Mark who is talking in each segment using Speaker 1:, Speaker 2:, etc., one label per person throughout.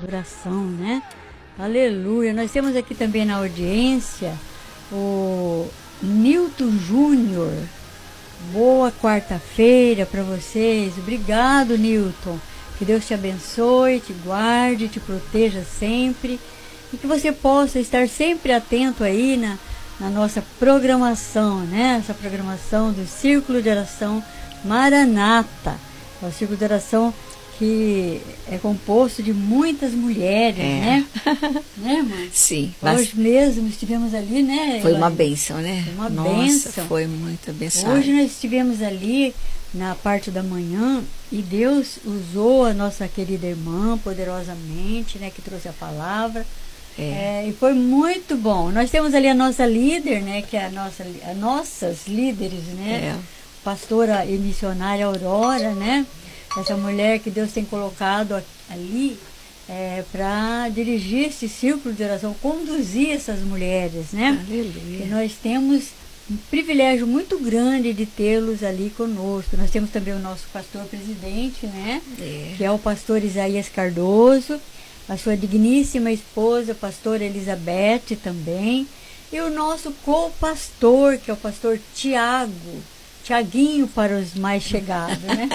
Speaker 1: oração, né? Aleluia. Nós temos aqui também na audiência o Nilton Júnior. Boa quarta-feira para vocês. Obrigado, Nilton. Que Deus te abençoe, te guarde, te proteja sempre. E que você possa estar sempre atento aí na nossa programação, né? Essa programação do Círculo de Oração Maranata. É o Círculo de Oração que é composto de muitas mulheres, né? Né, mãe?
Speaker 2: Sim.
Speaker 1: Hoje mesmo estivemos ali, né?
Speaker 2: Foi uma bênção, né?
Speaker 1: Foi uma
Speaker 2: Nossa,
Speaker 1: bênção.
Speaker 2: foi muito abençoado.
Speaker 1: Hoje nós estivemos ali na parte da manhã e Deus usou a nossa querida irmã poderosamente, né? Que trouxe a palavra. E foi muito bom. Nós temos ali a nossa líder, né? Que é as nossas líderes, né? Pastora e missionária Aurora, né? Essa mulher que Deus tem colocado ali para dirigir esse círculo de oração, conduzir essas mulheres, né?
Speaker 2: Aleluia.
Speaker 1: E nós temos um privilégio muito grande de tê-los ali conosco. Nós temos também o nosso pastor presidente, né? Que é o pastor Isaías Cardoso, a sua digníssima esposa, a pastora Elizabeth também, e o nosso co-pastor, que é o pastor Tiaguinho para os mais chegados, né?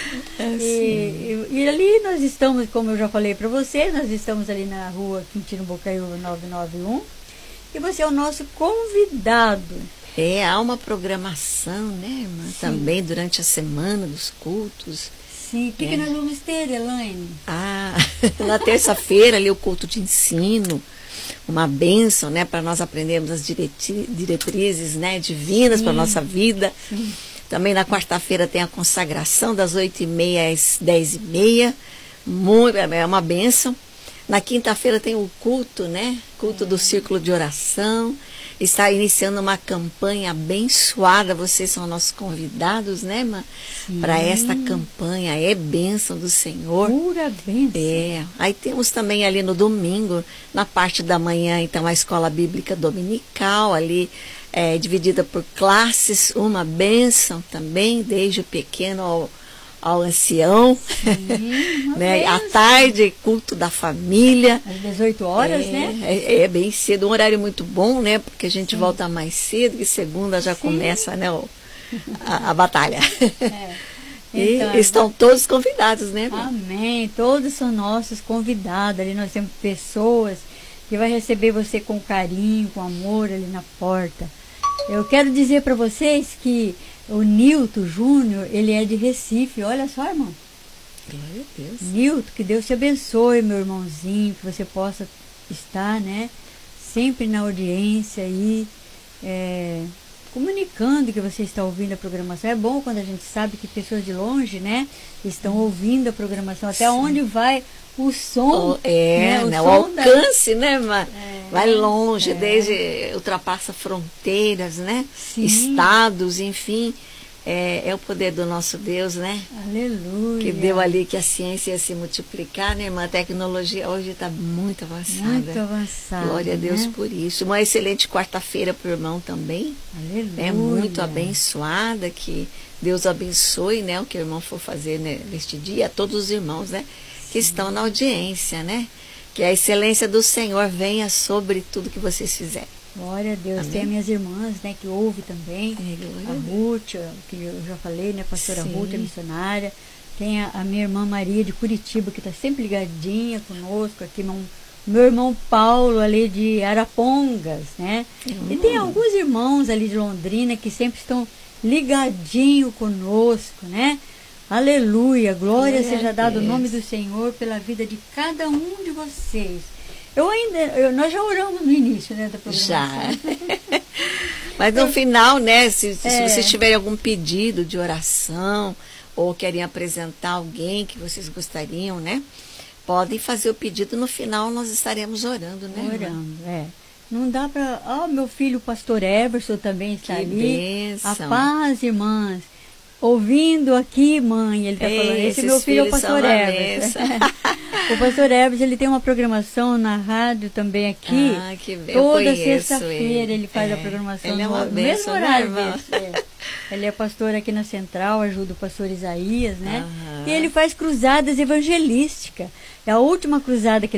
Speaker 1: E ali nós estamos, como eu já falei para você, nós estamos ali na rua Quintino Bocaiúva 991, e você é o nosso convidado.
Speaker 2: Há uma programação, né, irmã? Sim. Também durante a semana dos cultos.
Speaker 1: Sim, o que nós vamos ter, Elaine?
Speaker 2: Na terça-feira ali o culto de ensino, uma bênção, né, para nós aprendermos as diretrizes, né, divinas para a nossa vida. Sim. Também na quarta-feira tem a consagração das 8h30 às 10h30, é uma bênção. Na quinta-feira tem o culto, né, culto do Círculo de Oração. Está iniciando uma campanha abençoada. Vocês são nossos convidados, né, irmã? Para esta campanha. É bênção do Senhor.
Speaker 1: Pura bênção.
Speaker 2: Aí temos também ali no domingo, na parte da manhã, então, a escola bíblica dominical, ali dividida por classes. Uma bênção também, desde o pequeno ao ancião.
Speaker 1: Sim,
Speaker 2: né? À tarde, culto da família.
Speaker 1: Às 18 horas, né?
Speaker 2: É bem cedo, um horário muito bom, né? Porque a gente volta mais cedo, e segunda já começa, né, a batalha. Então, estão todos convidados, né?
Speaker 1: Amém. Todos são nossos convidados. Ali nós temos pessoas que vai receber você com carinho, com amor ali na porta. Eu quero dizer para vocês que o Nilton Júnior, ele é de Recife. Olha só, irmão.
Speaker 2: Glória a Deus.
Speaker 1: Nilton, que Deus te abençoe, meu irmãozinho, que você possa estar, né, sempre na audiência aí, comunicando que você está ouvindo a programação. É bom quando a gente sabe que pessoas de longe, né, estão ouvindo a programação, até onde vai o som.
Speaker 2: O alcance, né, irmã? Vai longe, ultrapassa fronteiras, né?
Speaker 1: Sim.
Speaker 2: Estados, enfim. É o poder do nosso Deus, né?
Speaker 1: Aleluia.
Speaker 2: Que deu ali que a ciência ia se multiplicar, né, irmã? A tecnologia hoje está muito avançada.
Speaker 1: Muito avançada.
Speaker 2: Glória a Deus, né? Por isso. Uma excelente quarta-feira para o irmão também.
Speaker 1: Aleluia.
Speaker 2: Muito abençoada, que Deus abençoe, né, o que o irmão for fazer, né, neste dia, a todos os irmãos, né, que estão na audiência, né? Que a excelência do Senhor venha sobre tudo que vocês fizerem.
Speaker 1: Glória a Deus.
Speaker 2: Amém.
Speaker 1: Tem as minhas irmãs, né, que ouvem também. A Ruth, que eu já falei, né, pastora Ruth, a missionária. Tem a minha irmã Maria de Curitiba, que está sempre ligadinha conosco aqui. Meu irmão Paulo, ali de Arapongas, né? E tem alguns irmãos ali de Londrina que sempre estão ligadinho conosco, né? Aleluia, glória seja dado o nome do Senhor pela vida de cada um de vocês. Nós já oramos no início, né, da programação.
Speaker 2: Já. Mas no final, né, se vocês tiverem algum pedido de oração ou querem apresentar alguém que vocês gostariam, né, podem fazer o pedido. No final nós estaremos orando, né?
Speaker 1: Orando, Não dá para... meu filho, o pastor Everson, também está ali.
Speaker 2: Bênção.
Speaker 1: A paz, irmãs. Ouvindo aqui, mãe, ele está falando. Esse meu filho é o pastor Everson. O pastor Everson, ele tem uma programação na rádio também aqui.
Speaker 2: Que bem.
Speaker 1: Toda sexta-feira ele faz a programação
Speaker 2: no
Speaker 1: mesmo horário. Ele é pastor aqui na Central, ajuda o pastor Isaías, né? E ele faz cruzadas evangelísticas. É a última cruzada que